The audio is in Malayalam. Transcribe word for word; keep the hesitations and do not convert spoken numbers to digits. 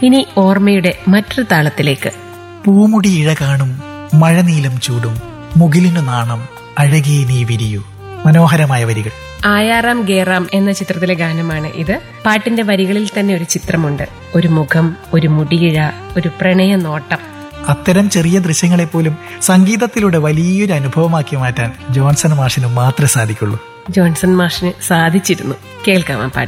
ഇനി ഓർമ്മയുടെ മറ്റൊരു താളത്തിലേക്ക്. പൂമുടി ഇഴ കാണും മഴനീലം ചൂടും മുകിലിനു നാണം അഴകേ നീ വിരിയൂ. മനോഹരമായ വരികൾ. ആയാറാം ഗേറാം എന്ന ചിത്രത്തിലെ ഗാനമാണ് ഇത്. പാട്ടിന്റെ വരികളിൽ തന്നെ ഒരു ചിത്രമുണ്ട്. ഒരു മുഖം, ഒരു മുടിയിഴ, ഒരു പ്രണയ നോട്ടം. അത്തരം ചെറിയ ദൃശ്യങ്ങളെപ്പോലും സംഗീതത്തിലൂടെ വലിയൊരു അനുഭവമാക്കി മാറ്റാൻ ജോൺസൺ മാഷിന് മാത്രമേ സാധിക്കുള്ളൂ. ജോൺസൺ മാഷിന് സാധിച്ചിരുന്നു. കേൾക്കാം ആ പാട്ട്.